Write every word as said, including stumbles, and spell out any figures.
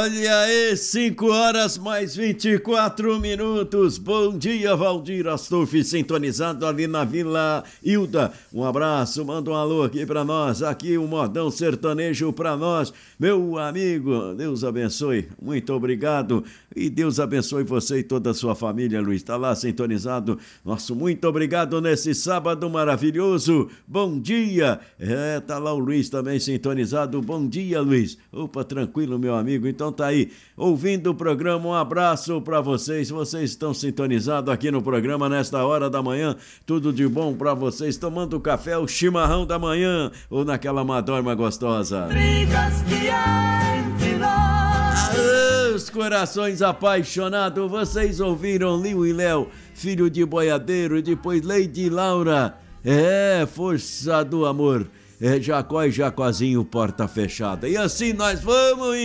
Olha aí, cinco horas mais vinte e quatro minutos. Bom dia, Valdir Astolfi, sintonizado ali na Vila Hilda. Um abraço, manda um alô aqui pra nós. Aqui o Modão Sertanejo pra nós. Meu amigo, Deus abençoe. Muito obrigado. E Deus abençoe você e toda a sua família, Luiz. Tá lá sintonizado. Nosso muito obrigado nesse sábado maravilhoso. Bom dia. É, tá lá o Luiz também sintonizado. Bom dia, Luiz. Opa, tranquilo, meu amigo. Então tá aí, ouvindo o programa, um abraço pra vocês. Vocês estão sintonizados aqui no programa nesta hora da manhã. Tudo de bom pra vocês, tomando café, o chimarrão da manhã ou naquela madorma gostosa. Brigas que há entre nós. Os corações apaixonados, vocês ouviram Liu e Léo, filho de boiadeiro, e depois Lady Laura. É, força do amor. É Jacó e Jacozinho, porta fechada. E assim nós vamos